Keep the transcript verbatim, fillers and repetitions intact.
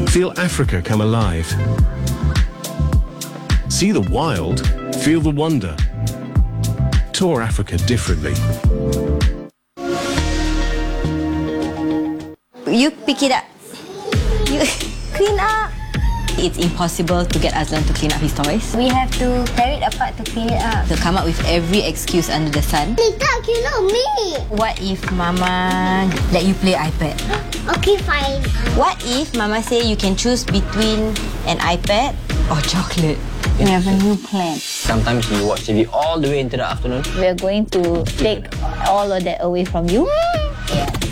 Feel Africa come alive. See the wild, feel the wonder. Tour Africa differently. You pick it up. You clean up. It's impossible to get Azlan to clean up his toys. We have to tear it apart to clean it up. To come up with every excuse under the sun. Tak, you know me. What if Mama let you play iPad? Okay, fine. What if Mama say you can choose between an iPad or chocolate? We have a new plan. Sometimes we watch T V all the way into the afternoon. We are going to take all of that away from you. Yeah.